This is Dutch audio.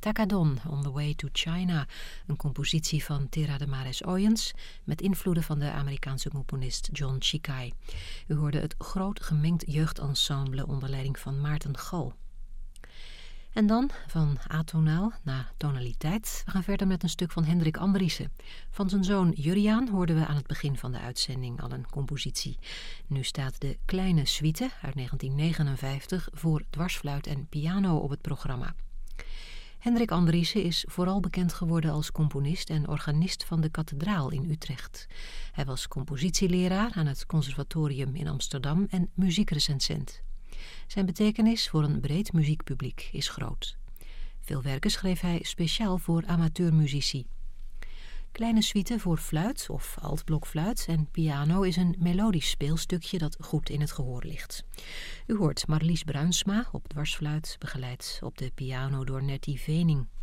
Takadon, On the Way to China, een compositie van Tera de Mares Oyens met invloeden van de Amerikaanse componist John Chikai. U hoorde het groot gemengd jeugdensemble onder leiding van Maarten Gal. En dan, van atonaal naar tonaliteit, we gaan verder met een stuk van Hendrik Andriessen. Van zijn zoon Jurriaan hoorden we aan het begin van de uitzending al een compositie. Nu staat de Kleine Suite uit 1959 voor dwarsfluit en piano op het programma. Hendrik Andriessen is vooral bekend geworden als componist en organist van de Kathedraal in Utrecht. Hij was compositieleraar aan het Conservatorium in Amsterdam en muziekrecensent. Zijn betekenis voor een breed muziekpubliek is groot. Veel werken schreef hij speciaal voor amateurmuzici. Kleine Suite voor fluit of altblokfluit en piano is een melodisch speelstukje dat goed in het gehoor ligt. U hoort Marlies Bruinsma op dwarsfluit, begeleid op de piano door Nettie Vening.